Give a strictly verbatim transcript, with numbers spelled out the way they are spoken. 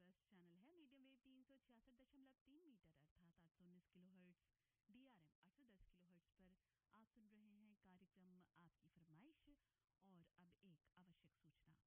First channel है medium wave तीन सौ छियासठ दशमलव तीन मीटर अर्थात आठ सौ उन्नीस किलो हर्ट्स डीआरएम आठ सौ दस किलो हर्ट्स पर आप सुन रहे हैं कार्यक्रम आपकी फरमाइश। और अब एक आवश्यक सूचना,